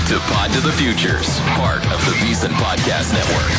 to Pod to the Futures, part of the VSiN Podcast Network.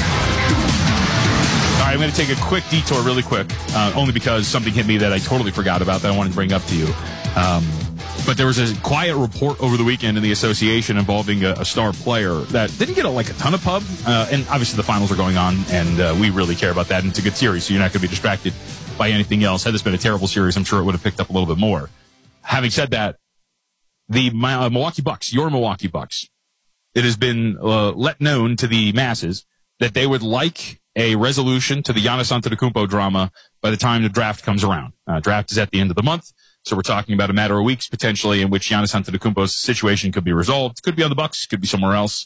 All right, I'm going to take a quick detour really quick, only because something hit me that I totally forgot about that I wanted to bring up to you. But there was a quiet report over the weekend in the association involving a star player that didn't get a ton of pub. And obviously the finals are going on, and we really care about that. And it's a good series, so you're not going to be distracted by anything else. Had this been a terrible series, I'm sure it would have picked up a little bit more. Having said that, the Milwaukee Bucks, your Milwaukee Bucks, it has been let known to the masses that they would like a resolution to the Giannis Antetokounmpo drama by the time the draft comes around. Draft is at the end of the month. So we're talking about a matter of weeks potentially in which Giannis Antetokounmpo's situation could be resolved. Could be on the Bucks, could be somewhere else.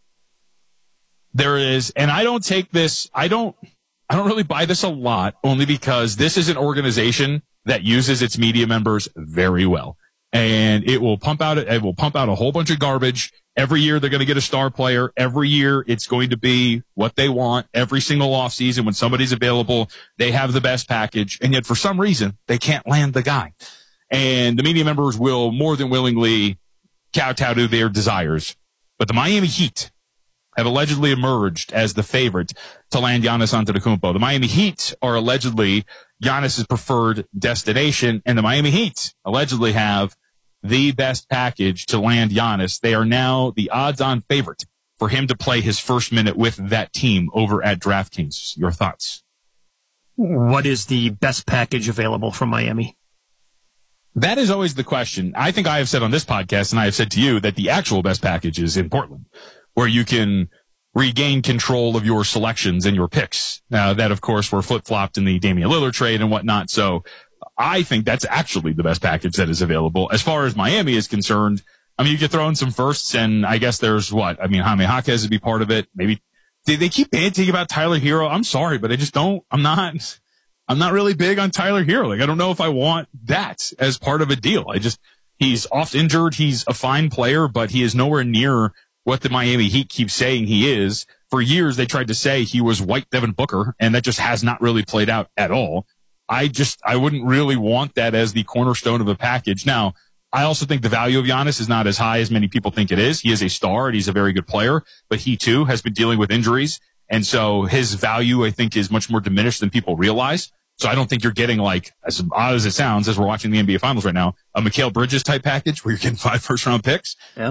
There is, and I don't take this, I don't really buy this a lot, only because this is an organization that uses its media members very well. And it will pump out a whole bunch of garbage. Every year they're going to get a star player. Every year it's going to be what they want. Every single offseason when somebody's available, they have the best package. And yet for some reason, they can't land the guy. And the media members will more than willingly kowtow to their desires. But the Miami Heat have allegedly emerged as the favorite to land Giannis Antetokounmpo. The Miami Heat are allegedly Giannis's preferred destination, and the Miami Heat allegedly have the best package to land Giannis. They are now the odds-on favorite for him to play his first minute with that team over at DraftKings. Your thoughts? What is the best package available from Miami? That is always the question. I think I have said on this podcast, and I have said to you, that the actual best package is in Portland, where you can regain control of your selections and your picks. Now, that, of course, were flip-flopped in the Damian Lillard trade and whatnot. So I think that's actually the best package that is available. As far as Miami is concerned, I mean, you could throw in some firsts, and I guess there's Jaime Jaquez would be part of it. Maybe they keep banting about Tyler Hero. I'm sorry, but I just don't. I'm not really big on Tyler Hero. I don't know if I want that as part of a deal. He's oft injured. He's a fine player, but he is nowhere near what the Miami Heat keeps saying he is. For years, they tried to say he was white Devin Booker, and that just has not really played out at all. I wouldn't really want that as the cornerstone of a package. Now, I also think the value of Giannis is not as high as many people think it is. He is a star and he's a very good player, but he too has been dealing with injuries. And so his value, I think, is much more diminished than people realize. So I don't think you're getting, as odd as it sounds, as we're watching the NBA Finals right now, a Mikal Bridges type package where you're getting 5 first-round picks. Yeah.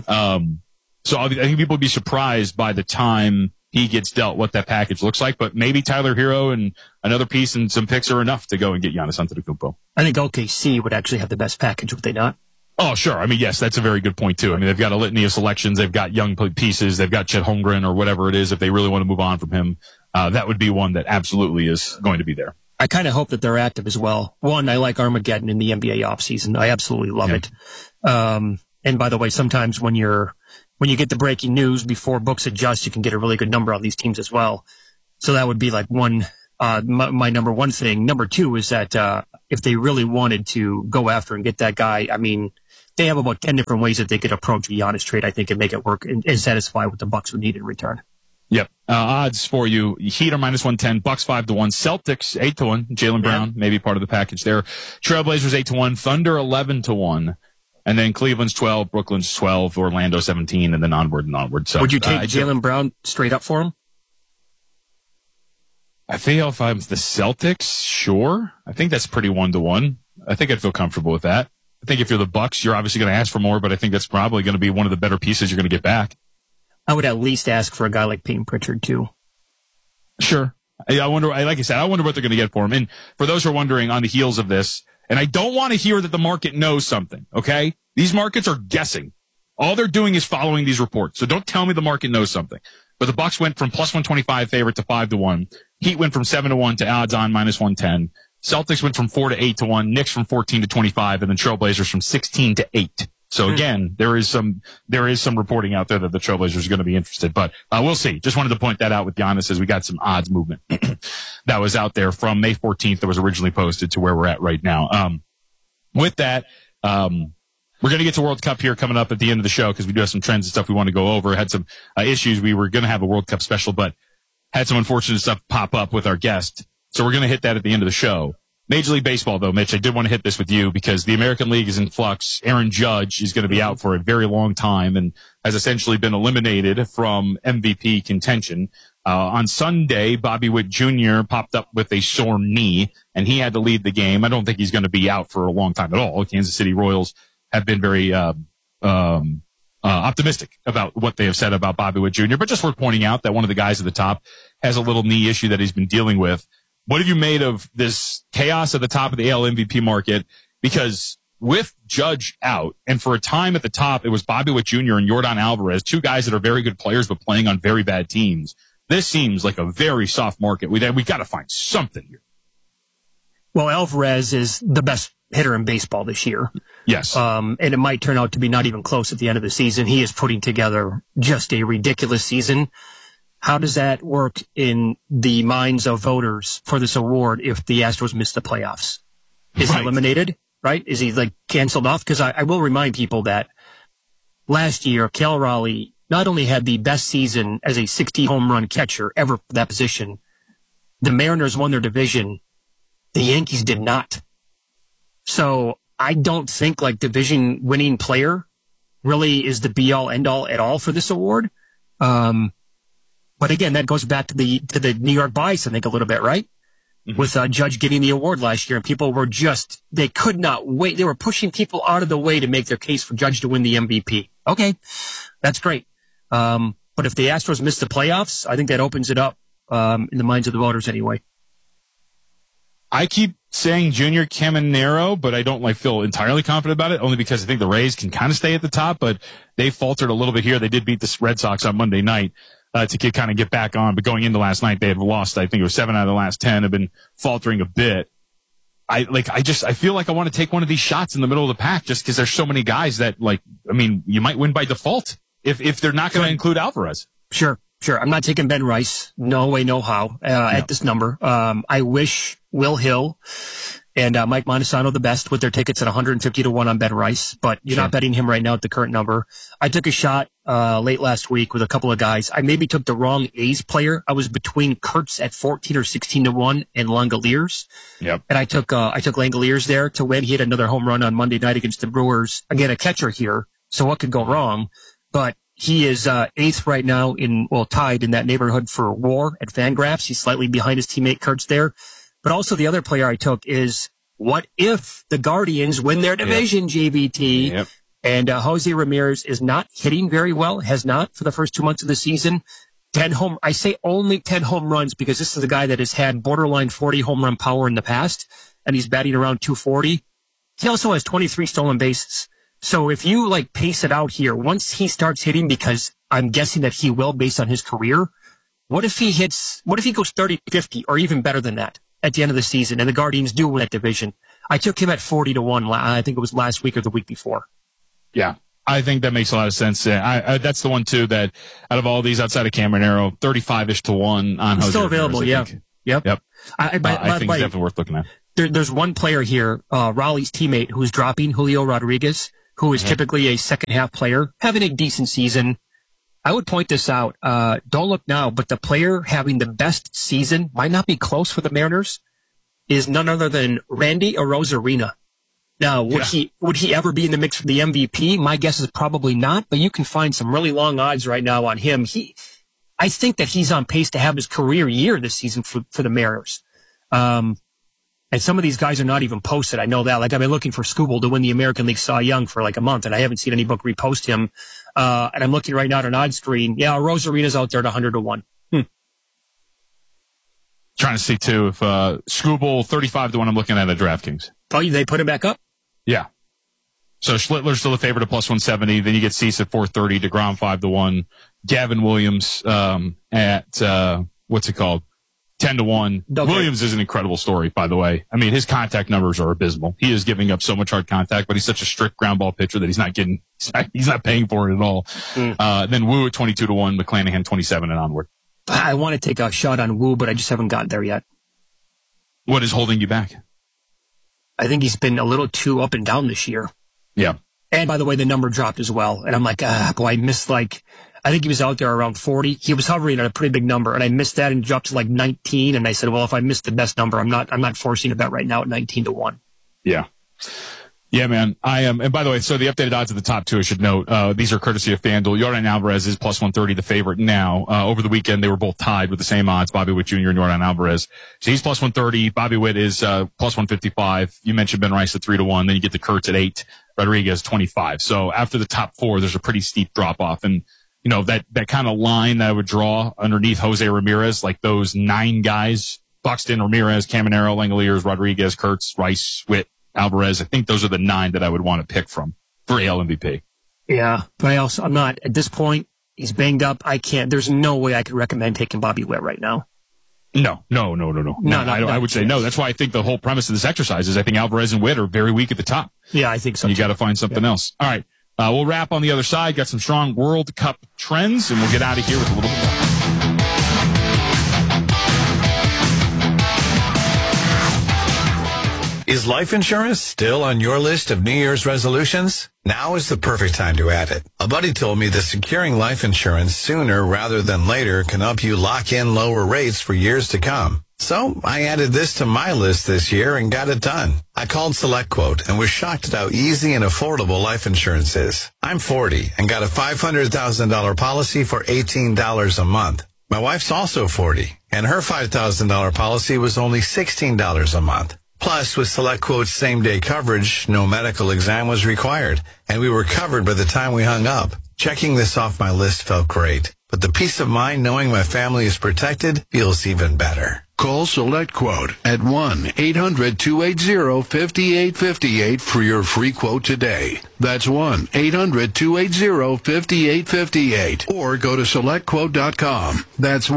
So I think people will be surprised by the time he gets dealt what that package looks like. But maybe Tyler Hero and another piece and some picks are enough to go and get Giannis Antetokounmpo. I think OKC would actually have the best package, would they not? Oh, sure. I mean, yes, that's a very good point, too. I mean, they've got a litany of selections. They've got young pieces. They've got Chet Holmgren or whatever it is. If they really want to move on from him, that would be one that absolutely is going to be there. I kind of hope that they're active as well. One, I like Armageddon in the NBA offseason. I absolutely love it. And by the way, sometimes when you get the breaking news before books adjust, you can get a really good number on these teams as well. So that would be my number one thing. Number two is that if they really wanted to go after and get that guy, I mean, they have about 10 different ways that they could approach a Giannis trade, I think, and make it work and satisfy what the Bucks would need in return. Yep. Odds for you. Heat are -110, Bucks 5-1, Celtics 8-1, Jaylen Brown, maybe part of the package there. Trailblazers 8-1, Thunder 11-1, and then Cleveland's 12, Brooklyn's 12, Orlando 17, and then onward and onward. So would you take Jaylen Brown straight up for him? I feel if I'm the Celtics, sure. I think that's pretty 1-1. I think I'd feel comfortable with that. I think if you're the Bucks, you're obviously going to ask for more, but I think that's probably going to be one of the better pieces you're going to get back. I would at least ask for a guy like Peyton Pritchard, too. Sure. I wonder, like I said, I wonder what they're going to get for him. And for those who are wondering on the heels of this, and I don't want to hear that the market knows something, okay? These markets are guessing. All they're doing is following these reports. So don't tell me the market knows something. But the Bucks went from +125 favorite to 5-1. Heat went from 7-1 to odds on -110. Celtics went from 4 to 8-1. Knicks from 14 to 25, and then Trailblazers from 16 to 8. So again, there is some reporting out there that the Trailblazers are going to be interested, but we'll see. Just wanted to point that out with Giannis as we got some odds movement that was out there from May 14th that was originally posted to where we're at right now. With that, we're going to get to World Cup here coming up at the end of the show because we do have some trends and stuff we want to go over. Had some issues. We were going to have a World Cup special, but had some unfortunate stuff pop up with our guest. So we're going to hit that at the end of the show. Major League Baseball, though, Mitch, I did want to hit this with you because the American League is in flux. Aaron Judge is going to be out for a very long time and has essentially been eliminated from MVP contention. On Sunday, Bobby Witt Jr. popped up with a sore knee, and he had to lead the game. I don't think he's going to be out for a long time at all. Kansas City Royals have been very optimistic about what they have said about Bobby Witt Jr., but just worth pointing out that one of the guys at the top has a little knee issue that he's been dealing with. What have you made of this chaos at the top of the AL MVP market? Because with Judge out, and for a time at the top, it was Bobby Witt Jr. and Yordan Alvarez, two guys that are very good players but playing on very bad teams. This seems like a very soft market. We got to find something here. Well, Alvarez is the best hitter in baseball this year. Yes. And it might turn out to be not even close at the end of the season. He is putting together just a ridiculous season. How does that work in the minds of voters for this award if the Astros miss the playoffs? Is he eliminated, right? Is he canceled off? Because I will remind people that last year, Cal Raleigh not only had the best season as a 60 home run catcher ever for that position, the Mariners won their division. The Yankees did not. So I don't think division winning player really is the be all end all at all for this award. But again, that goes back to the New York bias, I think, a little bit, right? Mm-hmm. With Judge getting the award last year, and people were they could not wait. They were pushing people out of the way to make their case for Judge to win the MVP. Okay, that's great. But if the Astros miss the playoffs, I think that opens it up in the minds of the voters anyway. I keep saying Junior Caminero, but I don't feel entirely confident about it, only because I think the Rays can kind of stay at the top, but they faltered a little bit here. They did beat the Red Sox on Monday night. To get back on. But going into last night, they had lost, I think it was 7 out of the last 10, have been faltering a bit. I feel like I want to take one of these shots in the middle of the pack just because there's so many guys that, you might win by default if they're not going to include Alvarez. Sure. I'm not taking Ben Rice. No way, no how, at this number. I wish Will Hill and Mike Montesano the best with their tickets at 150 to 1 on Ben Rice, but you're not betting him right now at the current number. I took a shot late last week with a couple of guys. I maybe took the wrong A's player. I was between Kurtz at 14 or 16 to 1 and Langoliers. Yep. And I took Langoliers there to win. He had another home run on Monday night against the Brewers. Again, a catcher here, so what could go wrong? But he is 8th right now tied in that neighborhood for WAR at Fangraphs. He's slightly behind his teammate Kurtz there. But also the other player I took is, what if the Guardians win their division, JVT? Yep. And Jose Ramirez is not hitting very well, has not for the first 2 months of the season. I say only 10 home runs because this is a guy that has had borderline 40 home run power in the past, and he's batting around 240. He also has 23 stolen bases. So if you pace it out here, once he starts hitting, because I'm guessing that he will based on his career, what if he goes 30-50 or even better than that at the end of the season, and the Guardians do win that division? I took him at 40 to 1. I think it was last week or the week before. Yeah, I think that makes a lot of sense. That's the one too that out of all these outside of Caminero, 35-ish to 1 on Jose. Still available, Ramirez, yeah. Yep. I think it's definitely worth looking at. There's one player here, Raleigh's teammate, who's dropping, Julio Rodriguez, who is typically a second half player, having a decent season. I would point this out. Don't look now, but the player having the best season, might not be close for the Mariners, is none other than Randy Arozarena. Now, would he ever be in the mix for the MVP? My guess is probably not, but you can find some really long odds right now on him. I think that he's on pace to have his career year this season for the Mariners. And some of these guys are not even posted. I know that. I've been looking for Skubal to win the American League Cy Young for a month, and I haven't seen any book repost him. And I'm looking right now at an odds screen. Yeah, Rosarena's out there at 100 to 1. Trying to see too if Skubal 35 to 1. I'm looking at DraftKings. Oh, they put him back up? Yeah. So Schlittler's still a favorite at plus 170. Then you get Cease at 430, DeGrom 5 to 1, Gavin Williams at what's it called? 10 to 1. Okay. Williams is an incredible story, by the way. I mean, his contact numbers are abysmal. He is giving up so much hard contact, but he's such a strict ground ball pitcher that he's not paying for it at all. Then Wu at 22 to 1, McClanahan 27 and onward. I want to take a shot on Wu, but I just haven't gotten there yet. What is holding you back? I think he's been a little too up and down this year. Yeah. And by the way, the number dropped as well. And I'm like, boy, I missed I think he was out there around 40. He was hovering at a pretty big number, and I missed that and dropped to like 19. And I said, well, if I missed the best number, I'm not forcing a bet right now at 19-1. Yeah. Yeah, man. I am. And by the way, so the updated odds of the top two, I should note, these are courtesy of FanDuel. Yordan Alvarez is plus 130, the favorite now. Over the weekend, they were both tied with the same odds, Bobby Witt Jr. and Yordan Alvarez. So he's plus 130. Bobby Witt is, plus 155. You mentioned Ben Rice at 3-1. Then you get the Kurtz at 8. Rodriguez 25. So after the top four, there's a pretty steep drop off. And, you know, that kind of line that I would draw underneath Jose Ramirez, like those 9 guys, Buxton, Ramirez, Caminero, Langeliers, Rodriguez, Kurtz, Rice, Witt, Alvarez. I think those are the 9 that I would want to pick from for AL MVP. Yeah, but I'm not at this point. He's banged up. There's no way I could recommend taking Bobby Witt right now. No. I would say no. That's why I think the whole premise of this exercise is I think Alvarez and Witt are very weak at the top. Yeah, I think so. You got to find something else. All right. We'll wrap on the other side. Got some strong World Cup trends, and we'll get out of here with a little bit more. Is life insurance still on your list of New Year's resolutions? Now is the perfect time to add it. A buddy told me that securing life insurance sooner rather than later can help you lock in lower rates for years to come. So I added this to my list this year and got it done. I called SelectQuote and was shocked at how easy and affordable life insurance is. I'm 40 and got a $500,000 policy for $18 a month. My wife's also 40 and her $5,000 policy was only $16 a month. Plus, with SelectQuote's same-day coverage, no medical exam was required, and we were covered by the time we hung up. Checking this off my list felt great, but the peace of mind knowing my family is protected feels even better. Call SelectQuote at 1-800-280-5858 for your free quote today. That's 1-800-280-5858. Or go to SelectQuote.com. That's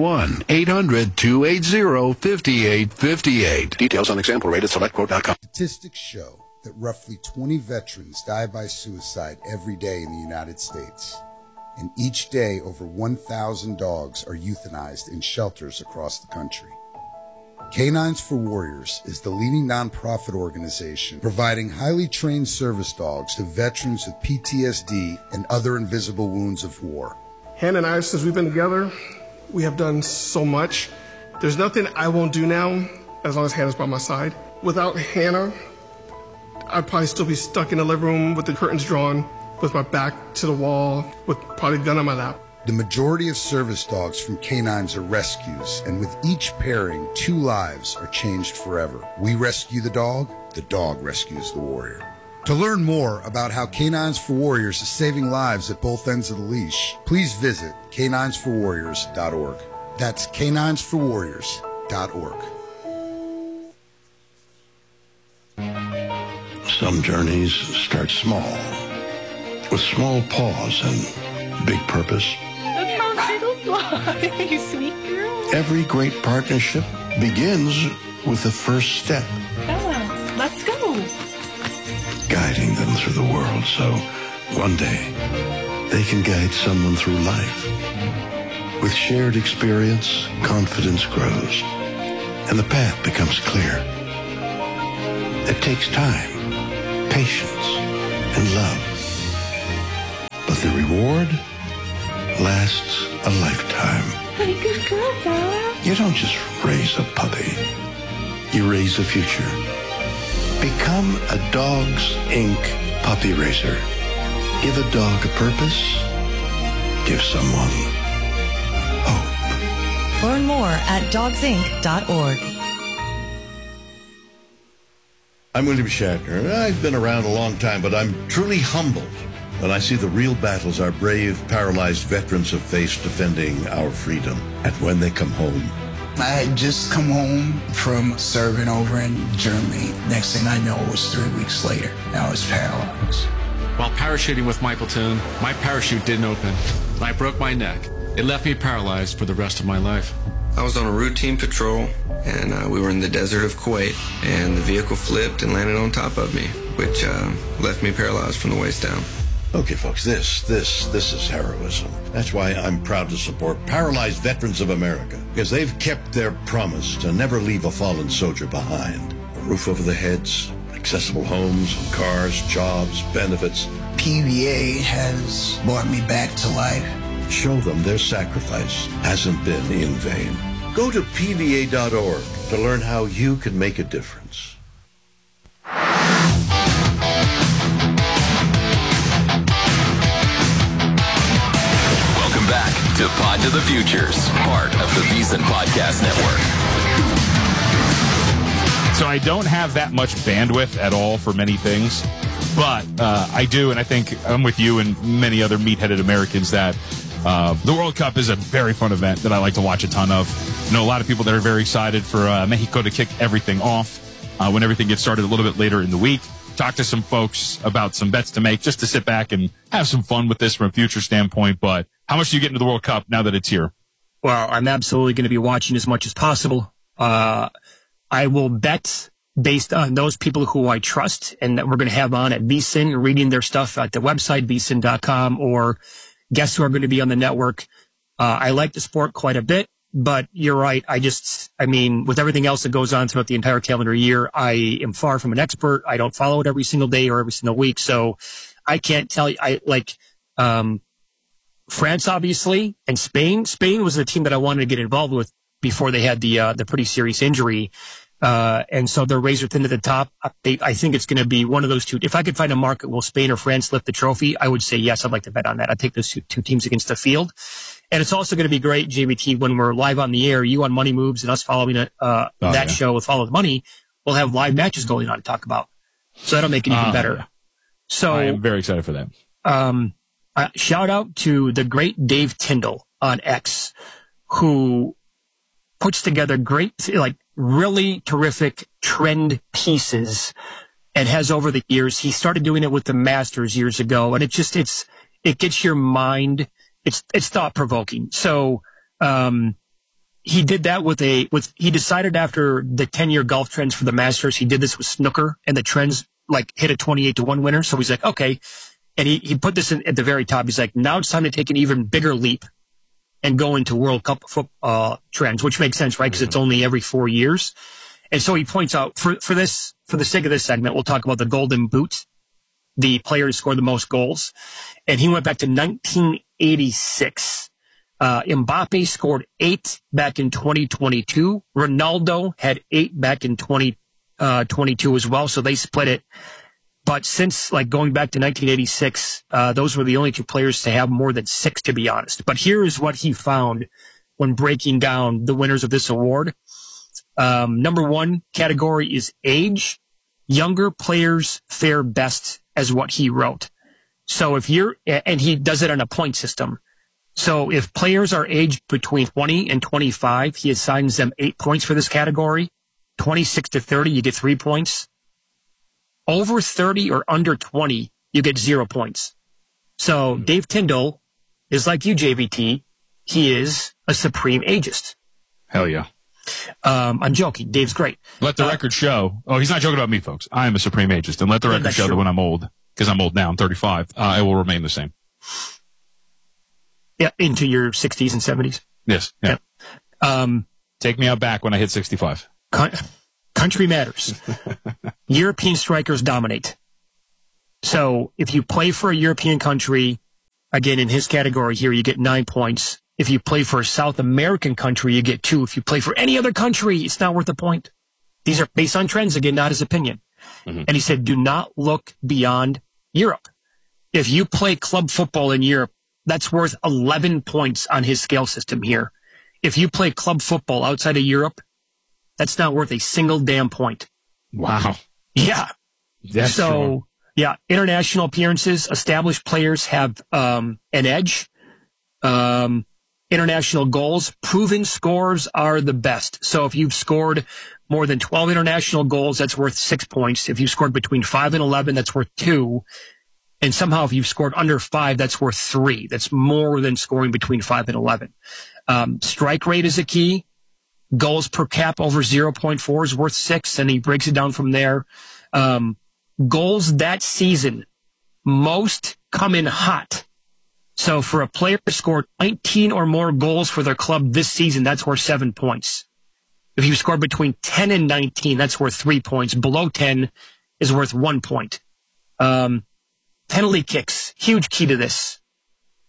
1-800-280-5858. Details on example rate at SelectQuote.com. Statistics show that roughly 20 veterans die by suicide every day in the United States. And each day, over 1,000 dogs are euthanized in shelters across the country. Canines for Warriors is the leading nonprofit organization providing highly trained service dogs to veterans with PTSD and other invisible wounds of war. Hannah and I, since we've been together, we have done so much. There's nothing I won't do now as long as Hannah's by my side. Without Hannah, I'd probably still be stuck in the living room with the curtains drawn, with my back to the wall, with probably a gun on my lap. The majority of service dogs from Canines are rescues, and with each pairing, 2 lives are changed forever. We rescue the dog rescues the warrior. To learn more about how Canines for Warriors is saving lives at both ends of the leash, please visit caninesforwarriors.org. That's caninesforwarriors.org. Some journeys start small, with small pause and big purpose. Look how little fly, you sweet girl. Every great partnership begins with the first step. Bella, let's go. Guiding them through the world so one day they can guide someone through life. With shared experience, confidence grows, and the path becomes clear. It takes time, patience, and love. But the reward lasts a lifetime. Hey, good girl, Bella. You don't just raise a puppy. You raise a future. Become a Dogs Inc. puppy raiser. Give a dog a purpose. Give someone hope. Learn more at dogsinc.org. I'm William Shatner. I've been around a long time, but I'm truly humbled when I see the real battles our brave, paralyzed veterans have faced defending our freedom. And when they come home, I had just come home from serving over in Germany. Next thing I know, it was 3 weeks later. I was paralyzed. While parachuting with my platoon, my parachute didn't open. I broke my neck. It left me paralyzed for the rest of my life. I was on a routine patrol, and we were in the desert of Kuwait, and the vehicle flipped and landed on top of me, which left me paralyzed from the waist down. Okay, folks, this is heroism. That's why I'm proud to support Paralyzed Veterans of America, because they've kept their promise to never leave a fallen soldier behind. A roof over their heads, accessible homes, cars, jobs, benefits. PVA has brought me back to life. Show them their sacrifice hasn't been in vain. Go to PVA.org to learn how you can make a difference. Welcome back to Pod to the Futures, part of the VSiN Podcast Network. So I don't have that much bandwidth at all for many things, but I do, and I think I'm with you and many other meat-headed Americans that the World Cup is a very fun event that I like to watch a ton of. I know a lot of people that are very excited for Mexico to kick everything off when everything gets started a little bit later in the week. Talk to some folks about some bets to make just to sit back and have some fun with this from a future standpoint. But how much do you get into the World Cup now that it's here? Well, I'm absolutely going to be watching as much as possible. I will bet based on those people who I trust and that we're going to have on at VSiN, reading their stuff at the website, vsin.com, or guests who are going to be on the network. I like the sport quite a bit, but you're right. I mean, with everything else that goes on throughout the entire calendar year, I am far from an expert. I don't follow it every single day or every single week. So I can't tell you. France, obviously, and Spain. Spain was the team that I wanted to get involved with before they had the pretty serious injury. And so they're razor thin at the top. I think it's going to be one of those two. If I could find a market, will Spain or France lift the trophy? I would say yes. I'd like to bet on that. I'd take those two teams against the field. And it's also going to be great, JVT, when we're live on the air, you on Money Moves and us following show with Follow the Money, we'll have live matches going on to talk about. So that'll make it even better. Yeah. So I am very excited for that. Shout out to the great Dave Tyndall on X, who puts together great, really terrific trend pieces and has over the years. He started doing it with the Masters years ago, and it gets your mind. It's thought provoking. So, he did that he decided after the 10-year golf trends for the Masters, he did this with snooker, and the trends hit a 28-1 winner. So he's like, okay. And he put this at the very top. He's like, now it's time to take an even bigger leap and go into World Cup trends, which makes sense, right? Because it's only every 4 years. And so he points out, for the sake of this segment, we'll talk about the Golden Boot, the player to score the most goals. And he went back to 1986. Mbappe scored 8 back in 2022. Ronaldo had 8 back in 2022 as well. So they split it. But since going back to 1986, those were the only two players to have more than 6, to be honest. But here is what he found when breaking down the winners of this award. Number 1 category is age. Younger players fare best, as what he wrote. So and he does it on a point system. So if players are aged between 20 and 25, he assigns them 8 points for this category. 26 to 30, you get 3 points. Over 30 or under 20, you get 0 points. So Dave Tyndall is like you, JVT. He is a supreme ageist. Hell yeah. I'm joking. Dave's great. Let the record show. Oh, he's not joking about me, folks. I am a supreme ageist. And let the record show that when I'm old, because I'm old now, I'm 35, I will remain the same. Yeah, into your 60s and 70s. Yes. Yeah. Take me out back when I hit 65. Country matters. European strikers dominate. So if you play for a European country, again, in his category here, you get 9 points. If you play for a South American country, you get 2. If you play for any other country, it's not worth a point. These are based on trends, again, not his opinion. Mm-hmm. And he said, do not look beyond Europe. If you play club football in Europe, that's worth 11 points on his scale system here. If you play club football outside of Europe, that's not worth a single damn point. Wow. Yeah. That's true. Yeah, international appearances, established players have an edge. International goals, proven scores are the best. So if you've scored more than 12 international goals, that's worth 6 points. If you've scored between 5 and 11, that's worth 2. And somehow if you've scored under 5, that's worth 3. That's more than scoring between 5 and 11. Strike rate is a key. Goals per cap over 0.4 is worth 6, and he breaks it down from there. Goals that season, most come in hot. So for a player to score 19 or more goals for their club this season, that's worth 7 points. If you score between 10 and 19, that's worth 3 points. Below 10 is worth 1 point. Penalty kicks, huge key to this.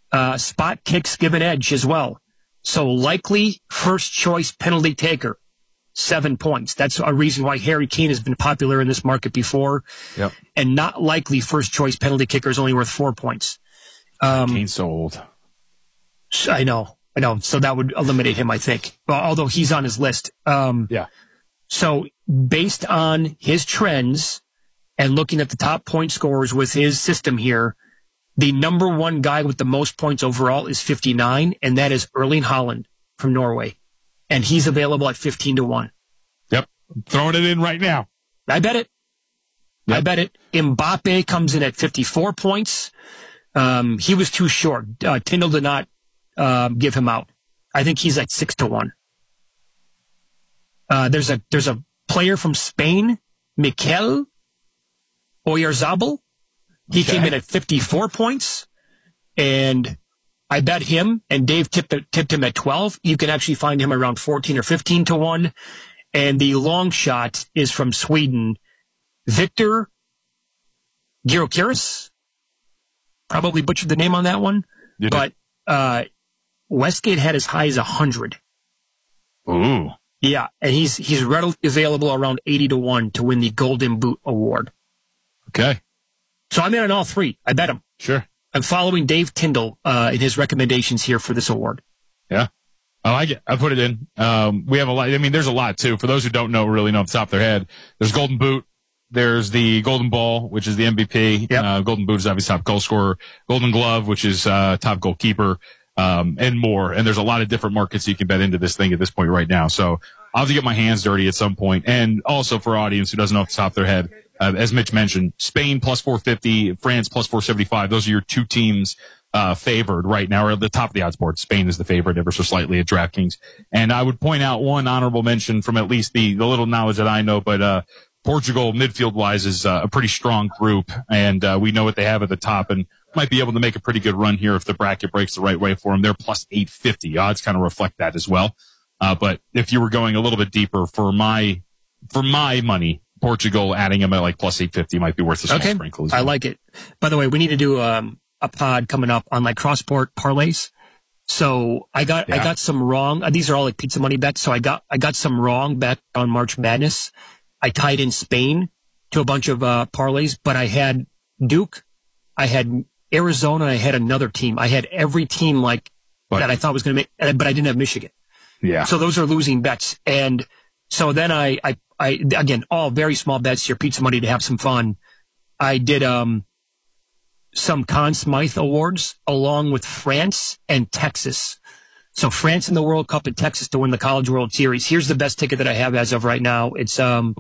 Spot kicks give an edge as well. So likely first choice penalty taker, 7 points. That's a reason why Harry Kane has been popular in this market before. Yep. And not likely first choice penalty kicker is only worth 4 points. Kane's so old. I know. So that would eliminate him, I think. Well, although he's on his list. Yeah. So based on his trends and looking at the top point scorers with his system here, the number one guy with the most points overall is 59, and that is Erling Haaland from Norway. And he's available at 15-1. Yep. Throwing it in right now. I bet it. Yep. I bet it. Mbappe comes in at 54 points. He was too short. Tyndall did not give him out. I think he's at 6-1. There's a player from Spain, Mikel Oyarzabal. He came in at 54 points, and I bet him, and Dave tipped him at 12. You can actually find him around 14 or 15-1. And the long shot is from Sweden, Victor Gyökeres. Probably butchered the name on that one. But Westgate had as high as 100. Ooh. Yeah, and he's readily available around 80-1 to win the Golden Boot Award. Okay. So I'm in on all three. I bet him. Sure. I'm following Dave Tyndall in his recommendations here for this award. Yeah. I like it. I put it in. We have a lot. I mean, there's a lot, too. For those who don't really know off the top of their head, there's Golden Boot. There's the Golden Ball, which is the MVP. Yep. Golden Boot is obviously top goal scorer. Golden Glove, which is top goalkeeper, and more. And there's a lot of different markets you can bet into this thing at this point right now. So I'll have to get my hands dirty at some point. And also for our audience who doesn't know off the top of their head, as Mitch mentioned, Spain plus 450, France plus 475. Those are your two teams favored right now, or at the top of the odds board. Spain is the favorite ever so slightly at DraftKings. And I would point out one honorable mention from at least the little knowledge that I know, but Portugal, midfield-wise, is a pretty strong group, and we know what they have at the top, and might be able to make a pretty good run here if the bracket breaks the right way for them. They're plus 850. Odds kind of reflect that as well. But if you were going a little bit deeper for my money, Portugal adding them at like plus 850 might be worth a small sprinkle as well. I like it. By the way, we need to do a pod coming up on like cross-sport parlays. So I got some wrong. These are all like pizza money bets. So I got some wrong bet on March Madness. I tied in Spain to a bunch of parlays, but I had Duke, I had Arizona, and I had another team. I had every team that I thought was going to make, but I didn't have Michigan. Yeah. So those are losing bets. And so then I again, all very small bets, your pizza money to have some fun. I did some Conn Smythe awards along with France and Texas. So France in the World Cup and Texas to win the College World Series. Here's the best ticket that I have as of right now. It's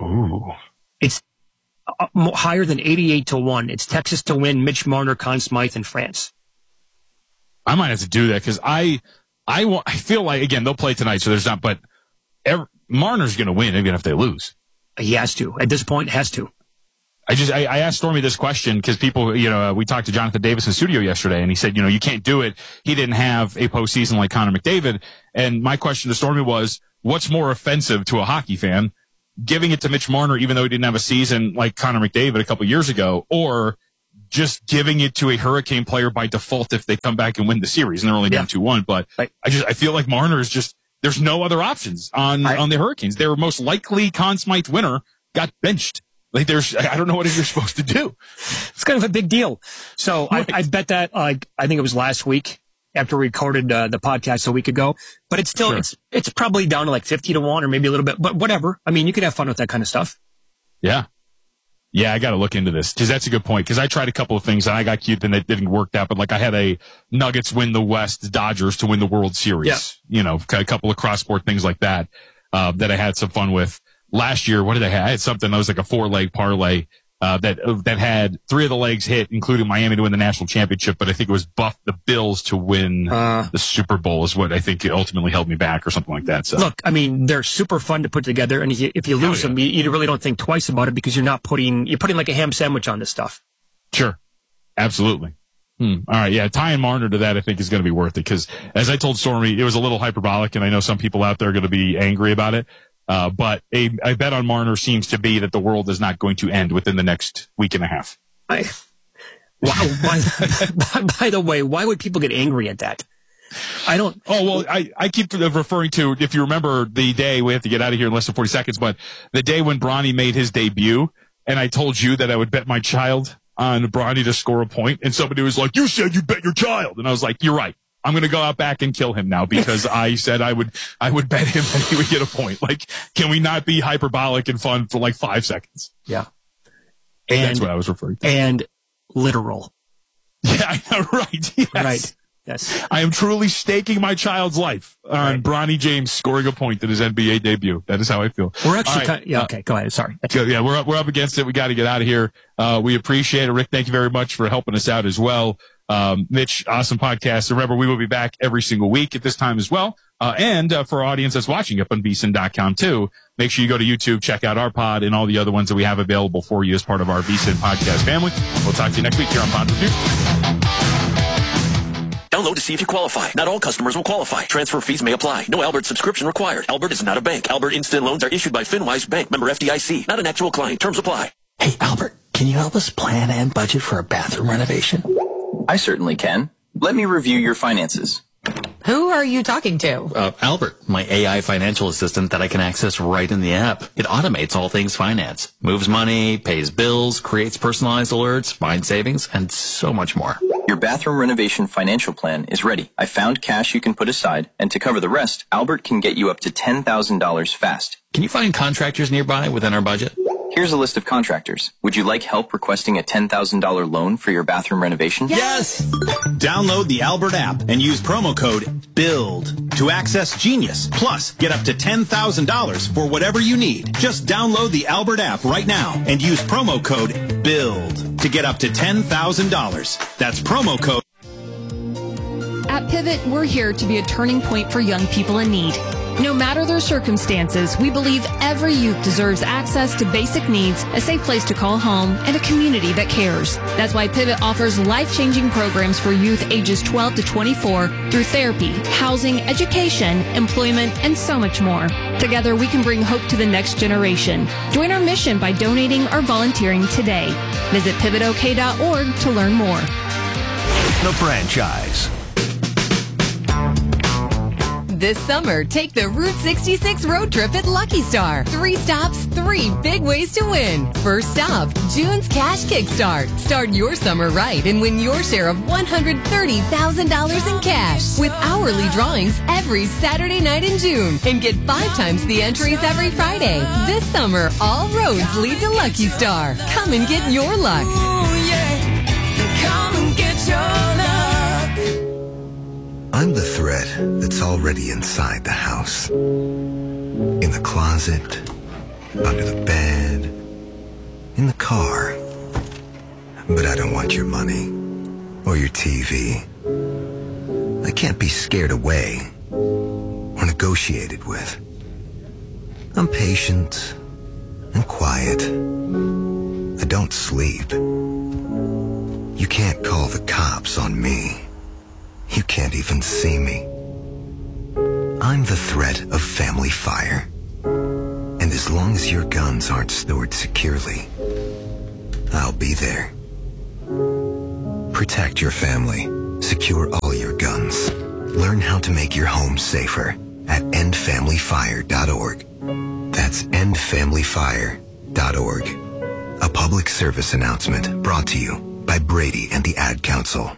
higher than 88-1. It's Texas to win, Mitch Marner, Conn Smythe, and France. I might have to do that because I feel like, again, they'll play tonight, so there's not, but Marner's going to win even if they lose. He has to. At this point, has to. I asked Stormy this question because people, we talked to Jonathan Davis in studio yesterday, and he said, you can't do it. He didn't have a postseason like Connor McDavid. And my question to Stormy was, what's more offensive to a hockey fan? Giving it to Mitch Marner, even though he didn't have a season like Connor McDavid a couple years ago, or just giving it to a Hurricane player by default if they come back and win the series, and they're only down 2-1. But I feel like Marner is just, there's no other options on the Hurricanes. Their most likely Conn Smythe winner got benched. I don't know what you're supposed to do. It's kind of a big deal. So right. I bet that, I think it was last week after we recorded the podcast a week ago, but it's still, it's probably down to like 50-1 or maybe a little bit, but whatever. I mean, you can have fun with that kind of stuff. Yeah. Yeah, I got to look into this because that's a good point. Because I tried a couple of things and I got cute and it didn't work out. But like I had a Nuggets win the West, the Dodgers to win the World Series. Yeah. A couple of cross-sport things like that that I had some fun with. Last year, what did I have? I had something that was like a 4-leg parlay that had 3 of the legs hit, including Miami to win the national championship. But I think it was Buff the Bills to win the Super Bowl is what I think ultimately held me back or something like that. So look, I mean, they're super fun to put together, and if you lose them, you really don't think twice about it because you're putting like a ham sandwich on this stuff. Sure, absolutely. All right, yeah, tying Marner to that I think is going to be worth it because as I told Stormy, it was a little hyperbolic, and I know some people out there are going to be angry about it. But a bet on Marner seems to be that the world is not going to end within the next week and a half. Wow. By the way, why would people get angry at that? I don't. Oh, well, I keep referring to, if you remember the day, we have to get out of here in less than 40 seconds, but the day when Bronny made his debut, and I told you that I would bet my child on Bronny to score a point, and somebody was like, you said you bet your child. And I was like, you're right. I'm going to go out back and kill him now because I said I would bet him that he would get a point. Like, can we not be hyperbolic and fun for like 5 seconds? Yeah. And that's what I was referring to. And literal. Yeah, I know, right. Yes. Right. Yes. I am truly staking my child's life on Bronny James scoring a point in his NBA debut. That is how I feel. We're actually okay, go ahead. Sorry. Yeah, we're up against it. We got to get out of here. We appreciate it. Rick, thank you very much for helping us out as well. Mitch, awesome podcast. Remember, we will be back every single week at this time as well. And for our audience that's watching up on VSiN.com too, make sure you go to YouTube, check out our pod and all the other ones that we have available for you as part of our VSiN podcast family. We'll talk to you next week here on Pod Review. Download to see if you qualify. Not all customers will qualify. Transfer fees may apply. No Albert subscription required. Albert is not a bank. Albert Instant Loans are issued by FinWise Bank, member FDIC. Not an actual client. Terms apply. Hey, Albert, can you help us plan and budget for a bathroom renovation? I certainly can. Let me review your finances. Who are you talking to? Albert, my AI financial assistant that I can access right in the app. It automates all things finance, moves money, pays bills, creates personalized alerts, finds savings, and so much more. Your bathroom renovation financial plan is ready. I found cash you can put aside, and to cover the rest, Albert can get you up to $10,000 fast. Can you find contractors nearby within our budget? Here's a list of contractors. Would you like help requesting a $10,000 loan for your bathroom renovation? Yes! Download the Albert app and use promo code BUILD to access Genius. Plus, get up to $10,000 for whatever you need. Just download the Albert app right now and use promo code BUILD to get up to $10,000. That's promo code. At Pivot, we're here to be a turning point for young people in need. No matter their circumstances, we believe every youth deserves access to basic needs, a safe place to call home, and a community that cares. That's why Pivot offers life-changing programs for youth ages 12 to 24 through therapy, housing, education, employment, and so much more. Together, we can bring hope to the next generation. Join our mission by donating or volunteering today. Visit pivotok.org to learn more. The Franchise. This summer, take the Route 66 road trip at Lucky Star. 3 stops, 3 big ways to win. First stop, June's Cash Kickstart. Start your summer right and win your share of $130,000 in cash with hourly drawings every Saturday night in June. And get 5 times the entries every Friday. This summer, all roads lead to Lucky Star. Come and get your luck. Ooh, yeah. Come and get your luck. I'm the thread that's already inside the house. In the closet, under the bed, in the car. But I don't want your money or your TV. I can't be scared away or negotiated with. I'm patient and quiet. I don't sleep. You can't call the cops on me. You can't even see me. I'm the threat of family fire. And as long as your guns aren't stored securely, I'll be there. Protect your family. Secure all your guns. Learn how to make your home safer at endfamilyfire.org. That's endfamilyfire.org. A public service announcement brought to you by Brady and the Ad Council.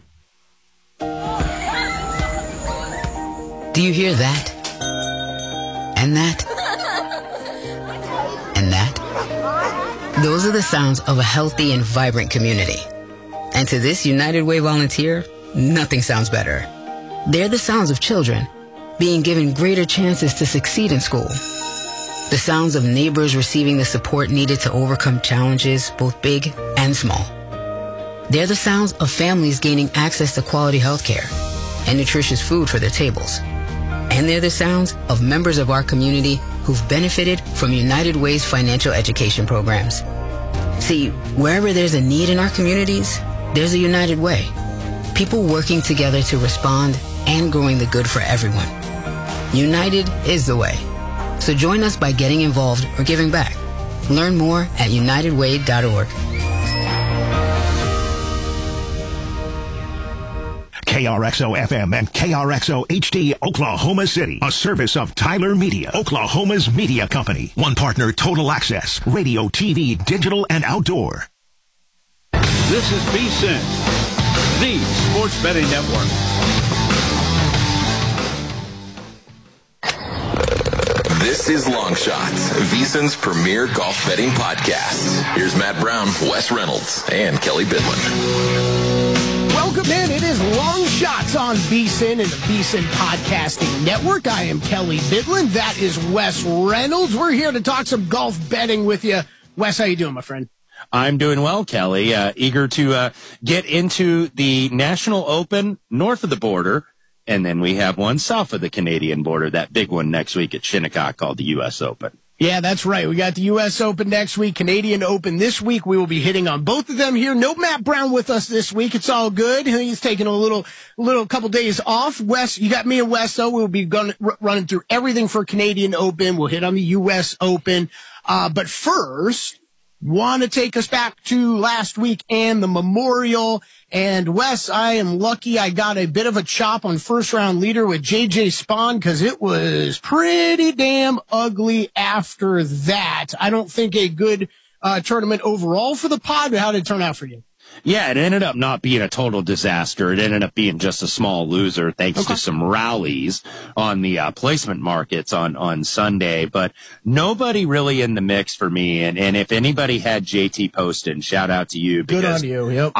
Do you hear that? And that? And that? Those are the sounds of a healthy and vibrant community. And to this United Way volunteer, nothing sounds better. They're the sounds of children being given greater chances to succeed in school. The sounds of neighbors receiving the support needed to overcome challenges, both big and small. They're the sounds of families gaining access to quality health care and nutritious food for their tables. And they're the sounds of members of our community who've benefited from United Way's financial education programs. See, wherever there's a need in our communities, there's a United Way. People working together to respond and growing the good for everyone. United is the way. So join us by getting involved or giving back. Learn more at unitedway.org. KRXO-FM and KRXO HD, Oklahoma City. A service of Tyler Media, Oklahoma's media company. One partner, Total Access, radio, TV, digital, and outdoor. This is VSiN, the sports betting network. This is Long Shots, VSiN's premier golf betting podcast. Here's Matt Brown, Wes Reynolds, and Kelly Bidlin. Welcome in. It is Long Shots on VSiN and the VSiN Podcasting Network. I am Kelly Bidlin. That is Wes Reynolds. We're here to talk some golf betting with you. Wes, how you doing, my friend? I'm doing well, Kelly. Eager to get into the National Open north of the border. And then we have one south of the Canadian border, that big one next week at Shinnecock called the U.S. Open. Yeah, that's right. We got the U.S. Open next week, Canadian Open this week. We will be hitting on both of them here. No Matt Brown with us this week. It's all good. He's taking a little couple days off. Wes, you got me and Wes, though. We'll be running through everything for Canadian Open. We'll hit on the U.S. Open. But first, want to take us back to last week and the Memorial. And Wes, I am lucky I got a bit of a chop on first round leader with JJ Spaun because it was pretty damn ugly after that. I don't think a good tournament overall for the pod, but how did it turn out for you? Yeah, it ended up not being a total disaster. It ended up being just a small loser thanks to some rallies on the placement markets on Sunday. But nobody really in the mix for me. And if anybody had JT Poston, shout out to you. Good on you. Yep.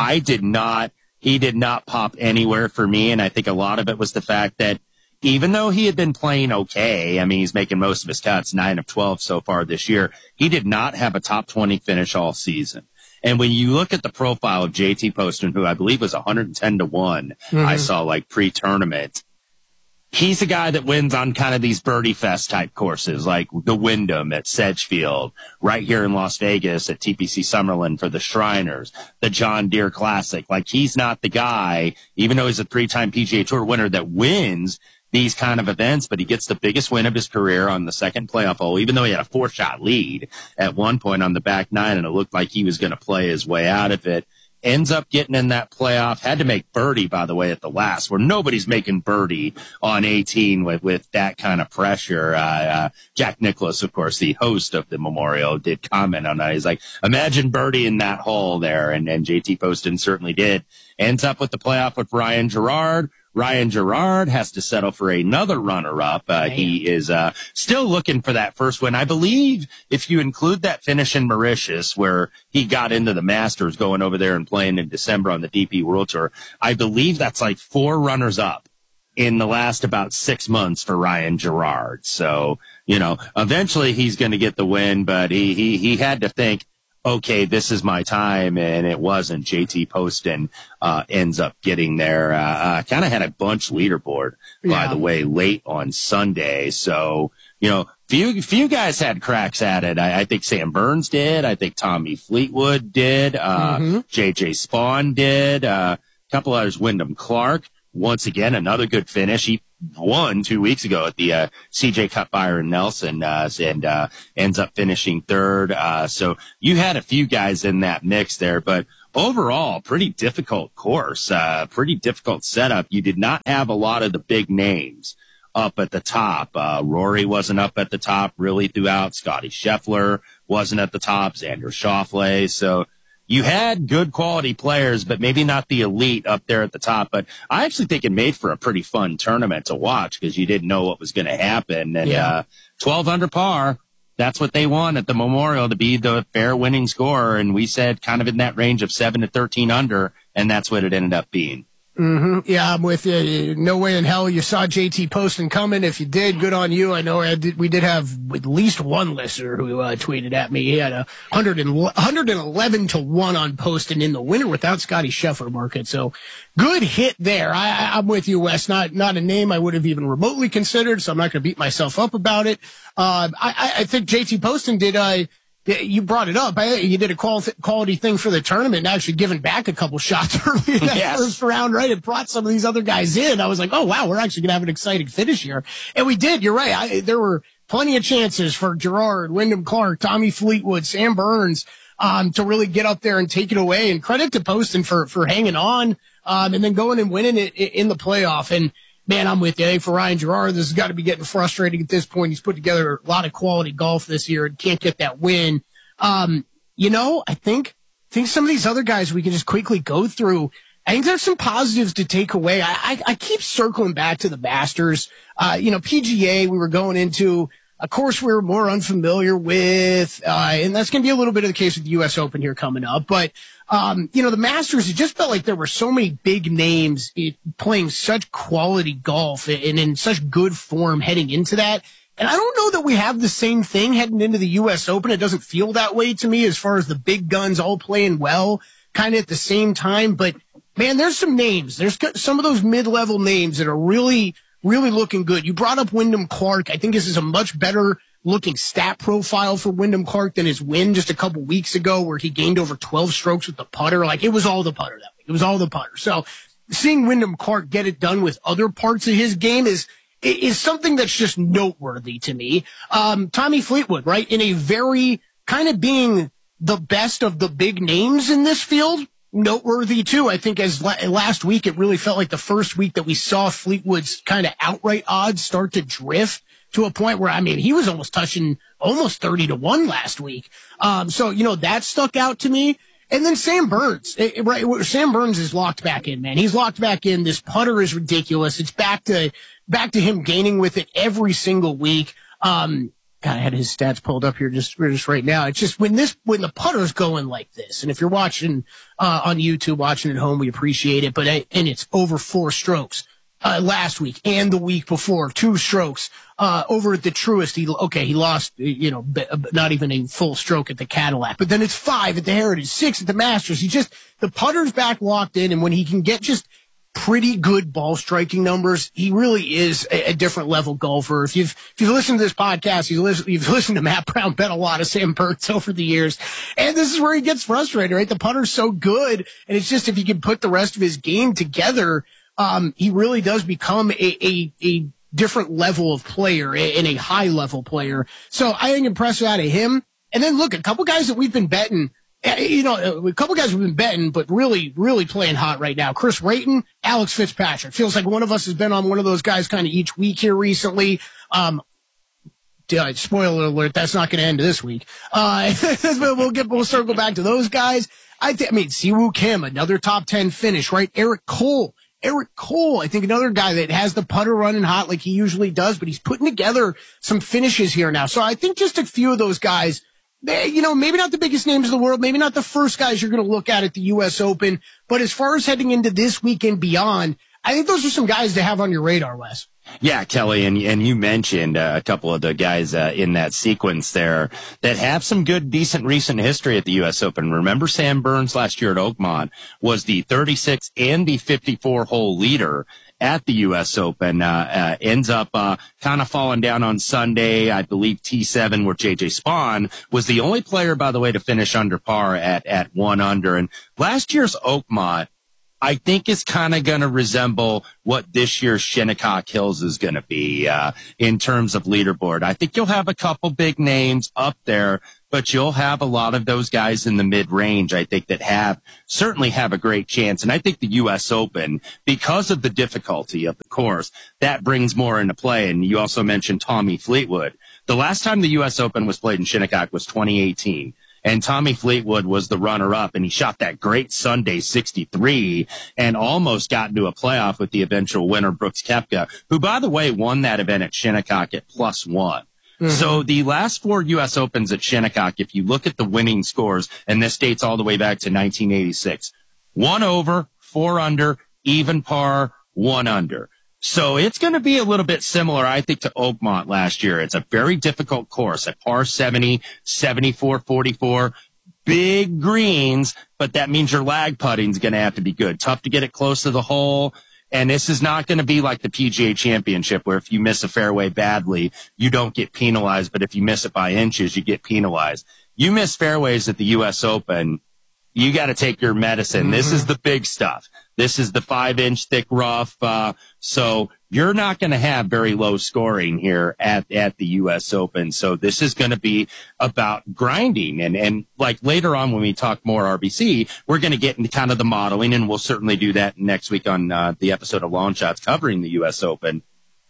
He did not pop anywhere for me. And I think a lot of it was the fact that even though he had been playing okay, I mean, he's making most of his cuts, 9 of 12 so far this year, he did not have a top 20 finish all season. And when you look at the profile of JT Poston, who I believe was 110-1, I saw like pre-tournament, he's a guy that wins on kind of these birdie fest type courses, like the Wyndham at Sedgefield, right here in Las Vegas at TPC Summerlin for the Shriners, the John Deere Classic. Like, he's not the guy, even though he's a 3-time PGA Tour winner, that wins these kind of events, but he gets the biggest win of his career on the second playoff hole, even though he had a 4-shot lead at one point on the back nine, and it looked like he was going to play his way out of it. Ends up getting in that playoff, had to make birdie, by the way, at the last, where nobody's making birdie on 18 with that kind of pressure. Jack Nicklaus, of course, the host of the Memorial, did comment on that. He's like, imagine birdie in that hole there, and JT Poston certainly did. Ends up with the playoff with Ryan Gerard. Ryan Gerard has to settle for another runner-up. He is still looking for that first win. I believe if you include that finish in Mauritius, where he got into the Masters going over there and playing in December on the DP World Tour, I believe that's like 4 runners-up in the last about 6 months for Ryan Gerard. So, eventually he's going to get the win, but he had to think, okay, this is my time, and it wasn't. JT Poston ends up getting there. Kind of had a bunch leaderboard, by the way, late on Sunday. So, few guys had cracks at it. I think Sam Burns did. I think Tommy Fleetwood did. JJ Spaun did. A couple others. Wyndham Clark, once again, another good finish. He won 2 weeks ago at the CJ Cup Byron Nelson, and ends up finishing third. So you had a few guys in that mix there, but overall, pretty difficult course, pretty difficult setup. You did not have a lot of the big names up at the top. Rory wasn't up at the top really throughout. Scotty Scheffler wasn't at the top. Xander Schauffele. So you had good quality players, but maybe not the elite up there at the top. But I actually think it made for a pretty fun tournament to watch because you didn't know what was going to happen. And 12 under par, that's what they want at the Memorial, to be the fair winning score. And we said kind of in that range of 7 to 13 under, and that's what it ended up being. Yeah, I'm with you. No way in hell you saw JT Poston coming. If you did, good on you. I know we did have at least one listener who tweeted at me. He had 111 to 1 on Poston in the winner without Scotty Scheffler market. So good hit there. I'm with you, Wes. Not a name I would have even remotely considered, so I'm not going to beat myself up about it. I think JT Poston did you brought it up. You did a quality thing for the tournament and actually giving back a couple shots early in that first round, right? It brought some of these other guys in. I was like, oh, wow, we're actually going to have an exciting finish here. And we did. You're right. There were plenty of chances for Gerard, Wyndham Clark, Tommy Fleetwood, Sam Burns to really get up there and take it away. And credit to Poston for hanging on. and then going and winning it in the playoff. And man, I'm with you. Hey, for Ryan Gerard, this has got to be getting frustrating at this point. He's put together a lot of quality golf this year and can't get that win. I think some of these other guys we can just quickly go through. I think there's some positives to take away. I keep circling back to the Masters. PGA we were going into a course we were more unfamiliar with, and that's going to be a little bit of the case with the U.S. Open here coming up. But, the Masters, it just felt like there were so many big names playing such quality golf and in such good form heading into that. And I don't know that we have the same thing heading into the U.S. Open. It doesn't feel that way to me as far as the big guns all playing well kind of at the same time. But, man, there's some names. There's some of those mid-level names that are really looking good. You brought up Wyndham Clark. I think this is a much better looking stat profile for Wyndham Clark than his win just a couple weeks ago where he gained over 12 strokes with the putter. Like, it was all the putter that week. It was all the putter. So seeing Wyndham Clark get it done with other parts of his game is something that's just noteworthy to me. Tommy Fleetwood, right? In a very kind of being the best of the big names in this field. Noteworthy too. I think as last week, it really felt like the first week that we saw Fleetwood's kind of outright odds start to drift to a point where, he was almost touching almost 30-1 last week. That stuck out to me. And then Sam Burns, right? Sam Burns is locked back in, man. He's locked back in. This putter is ridiculous. It's back to him gaining with it every single week. God, I had his stats pulled up here just right now. It's just when the putter's going like this, and if you're watching on YouTube, watching at home, we appreciate it. And it's over 4 strokes last week and the week before, 2 strokes over at the Truist. He lost not even a full stroke at the Cadillac, but then it's 5 at the Heritage, 6 at the Masters. The putter's back locked in, and when he can get just pretty good ball striking numbers, he really is a different level golfer. If you've listened to this podcast, you've listened to Matt Brown bet a lot of Sam Burns over the years, and this is where he gets frustrated, right? The putter's so good, and it's just if he can put the rest of his game together, he really does become a different level of player and a high level player. So I think impressive out of him. And then look, a couple guys that we've been betting. A couple guys have been betting, but really, really playing hot right now. Chris Rayton, Alex Fitzpatrick. Feels like one of us has been on one of those guys kind of each week here recently. Spoiler alert, that's not going to end this week. We'll circle back to those guys. Siwoo Kim, another top 10 finish, right? Eric Cole, I think another guy that has the putter running hot like he usually does, but he's putting together some finishes here now. So I think just a few of those guys, maybe not the biggest names in the world, maybe not the first guys you're going to look at the U.S. Open, but as far as heading into this week and beyond, I think those are some guys to have on your radar, Wes. Yeah, Kelly, and you mentioned a couple of the guys in that sequence there that have some good, decent recent history at the U.S. Open. Remember Sam Burns last year at Oakmont was the 36 and the 54-hole leader at the U.S. Open, ends up kind of falling down on Sunday. I believe T7, where J.J. Spawn was the only player, by the way, to finish under par at 1 under. And last year's Oakmont, I think, is kind of going to resemble what this year's Shinnecock Hills is going to be in terms of leaderboard. I think you'll have a couple big names up there, but you'll have a lot of those guys in the mid-range, I think, that certainly have a great chance. And I think the U.S. Open, because of the difficulty of the course, that brings more into play. And you also mentioned Tommy Fleetwood. The last time the U.S. Open was played in Shinnecock was 2018. And Tommy Fleetwood was the runner-up, and he shot that great Sunday 63 and almost got into a playoff with the eventual winner, Brooks Koepka, who, by the way, won that event at Shinnecock at +1. Mm-hmm. So the last 4 U.S. Opens at Shinnecock, if you look at the winning scores, and this dates all the way back to 1986, 1 over, 4 under, even par, 1 under. So it's going to be a little bit similar, I think, to Oakmont last year. It's a very difficult course at par 70, 74, 44, big greens, but that means your lag putting is going to have to be good. Tough to get it close to the hole. And this is not going to be like the PGA Championship, where if you miss a fairway badly, you don't get penalized. But if you miss it by inches, you get penalized. You miss fairways at the U.S. Open, you got to take your medicine. Mm-hmm. This is the big stuff. This is the 5-inch thick rough. So you're not going to have very low scoring here at the U.S. Open. So this is going to be about grinding. And like later on when we talk more RBC, we're going to get into kind of the modeling, and we'll certainly do that next week on the episode of Long Shots covering the U.S. Open.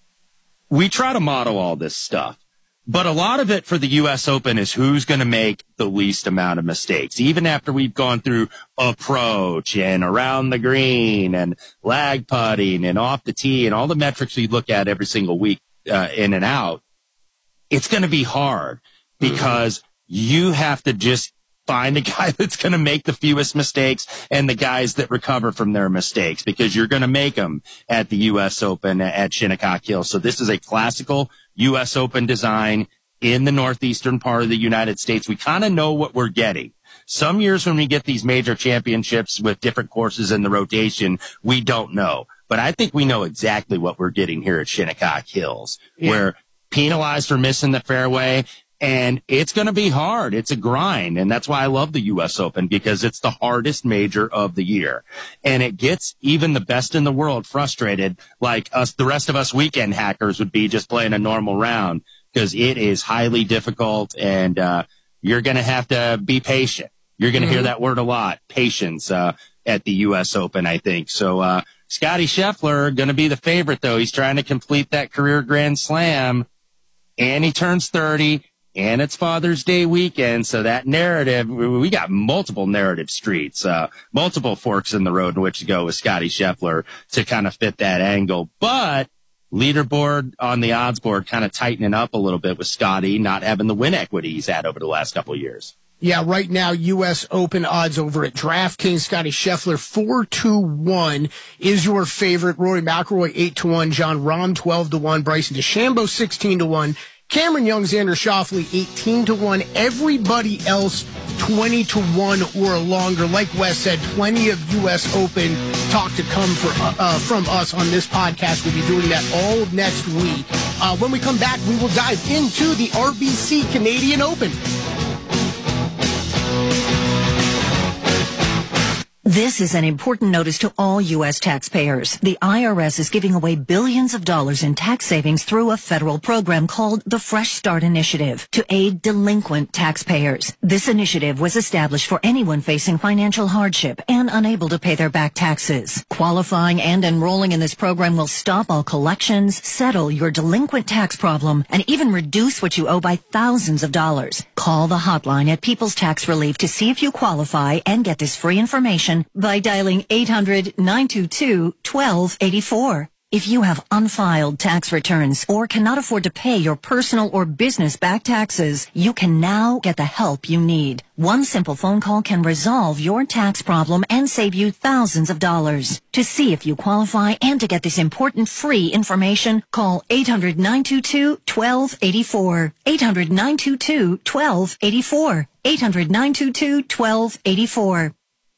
We try to model all this stuff. But a lot of it for the U.S. Open is who's going to make the least amount of mistakes. Even after we've gone through approach and around the green and lag putting and off the tee and all the metrics we look at every single week in and out, it's going to be hard because you have to just find a guy that's going to make the fewest mistakes and the guys that recover from their mistakes, because you're going to make them at the U.S. Open at Shinnecock Hills. So this is a classical U.S. Open design in the northeastern part of the United States. We kind of know what we're getting. Some years when we get these major championships with different courses in the rotation, we don't know. But I think we know exactly what we're getting here at Shinnecock Hills. We're penalized for missing the fairway. And it's going to be hard. It's a grind. And that's why I love the U.S. Open, because it's the hardest major of the year. And it gets even the best in the world frustrated, like us, the rest of us weekend hackers would be just playing a normal round, because it is highly difficult. And you're going to have to be patient. You're going to hear that word a lot, patience, at the U.S. Open, I think. So Scotty Scheffler going to be the favorite, though. He's trying to complete that career Grand Slam, and he turns 30. And it's Father's Day weekend, so that narrative, we got multiple narrative streets, multiple forks in the road in which to go with Scotty Scheffler to kind of fit that angle. But leaderboard on the odds board kind of tightening up a little bit with Scotty not having the win equity he's had over the last couple of years. Yeah, right now, U.S. Open odds over at DraftKings. Scotty Scheffler, 4-1 is your favorite. Rory McIlroy, 8-1. Jon Rahm, 12-1. Bryson DeChambeau, 16-1. Cameron Young, Xander Schauffele, 18-1. Everybody else, 20-1 or longer. Like Wes said, plenty of U.S. Open talk to come from us on this podcast. We'll be doing that all of next week. When we come back, we will dive into the RBC Canadian Open. This is an important notice to all U.S. taxpayers. The IRS is giving away billions of dollars in tax savings through a federal program called the Fresh Start Initiative to aid delinquent taxpayers. This initiative was established for anyone facing financial hardship and unable to pay their back taxes. Qualifying and enrolling in this program will stop all collections, settle your delinquent tax problem, and even reduce what you owe by thousands of dollars. Call the hotline at People's Tax Relief to see if you qualify and get this free information by dialing 800-922-1284. If you have unfiled tax returns or cannot afford to pay your personal or business back taxes, you can now get the help you need. One simple phone call can resolve your tax problem and save you thousands of dollars. To see if you qualify and to get this important free information, call 800-922-1284. 800-922-1284. 800-922-1284.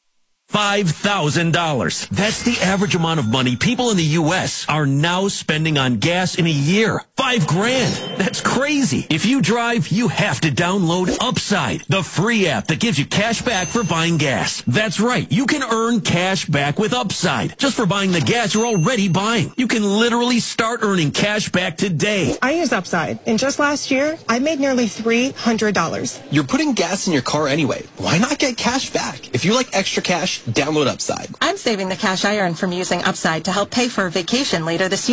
$5,000. That's the average amount of money people in the U.S. are now spending on gas in a year. $5,000. That's crazy. If you drive, you have to download Upside, the free app that gives you cash back for buying gas. That's right. You can earn cash back with Upside just for buying the gas you're already buying. You can literally start earning cash back today. I use Upside, and just last year, I made nearly $300. You're putting gas in your car anyway. Why not get cash back? If you like extra cash, download Upside. I'm saving the cash I earned from using Upside to help pay for a vacation later this year.